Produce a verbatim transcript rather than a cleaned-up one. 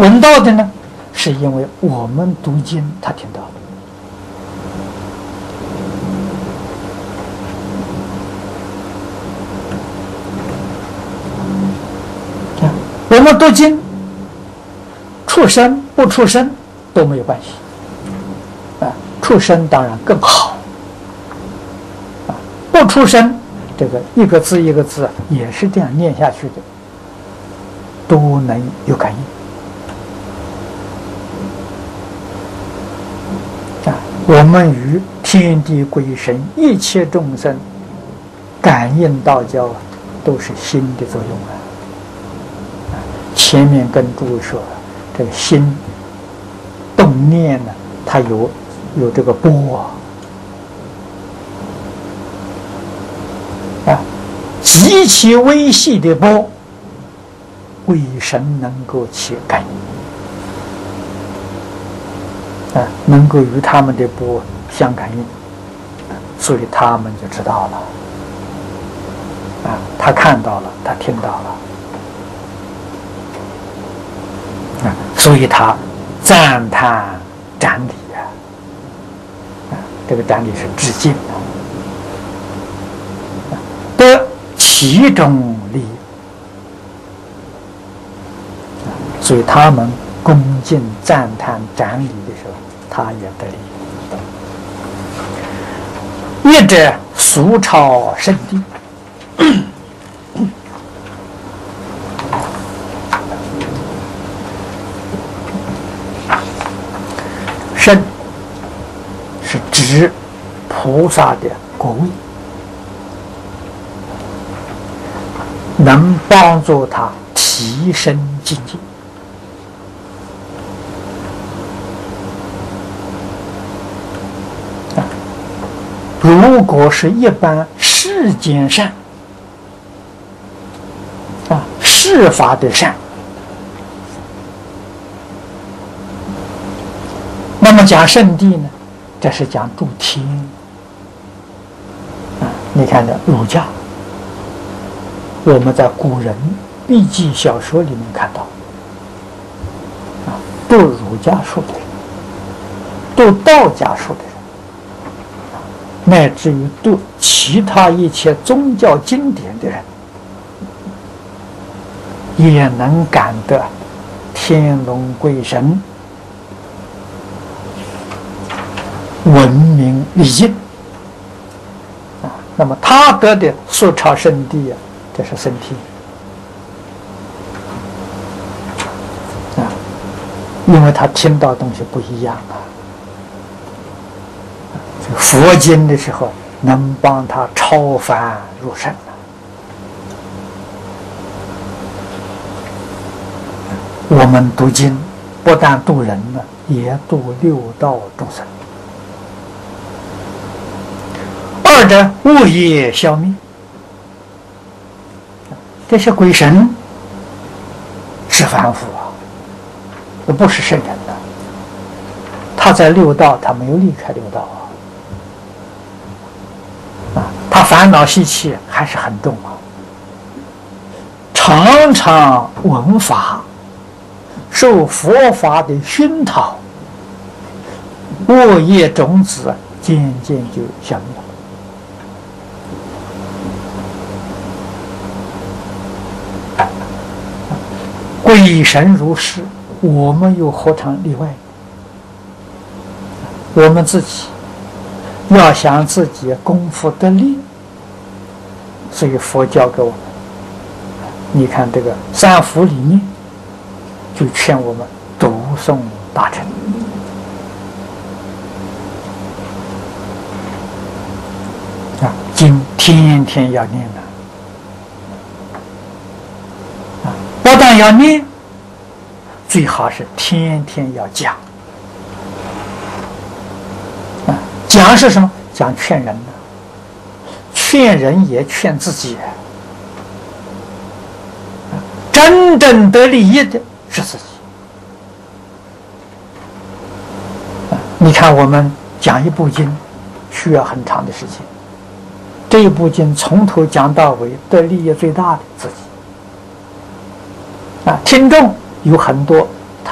闻到的呢，是因为我们读经，他听到了。我们读经，出声不出声都没有关系，啊，出声当然更好，啊，不出声，这个一个字一个字也是这样念下去的，都能有感应，啊，我们与天地鬼神一切众生感应道交，都是心的作用啊。前面跟诸位说，这个心动念呢，它有有这个波啊，极其微细的波，鬼神能够起感应啊，能够与他们的波相感应，所以他们就知道了啊，他看到了，他听到了。所以他赞叹展礼啊，啊，这个展礼是致敬的，得其中利益，所以他们恭敬赞叹展礼的时候，他也得利益。一者俗超圣地。圣是指菩萨的果位，能帮助他提升境界。啊，如果是一般世间善，啊，世法的善。那么讲圣地呢，这是讲诸天啊。你看这儒家，我们在古人笔记小说里面看到啊，读儒家书的人，读道家书的人，乃至于读其他一切宗教经典的人，也能感得天龙鬼神闻名利尽啊，那么他得的俗超圣地啊，这是圣天啊，因为他听到东西不一样啊。这个佛经的时候能帮他超凡入圣啊。我们读经不但度人呢，也度六道众生。二者恶业消灭，这些鬼神是凡夫啊，都不是圣人的。他在六道，他没有离开六道啊，啊，他烦恼习气还是很重啊，常常闻法，受佛法的熏陶，恶业种子渐渐就消灭了。鬼神如是，我们又何尝例外？我们自己要想自己功夫得力，所以佛教给我们，你看这个三福里面就劝我们读诵大乘啊，经天天要念的。不但要念，最好是天天要讲。啊，讲是什么？讲劝人的，劝人也劝自己。啊，真正得利益的是自己。啊，你看我们讲一部经，需要很长的时间。这一部经从头讲到尾，得利益最大的自己。啊，听众有很多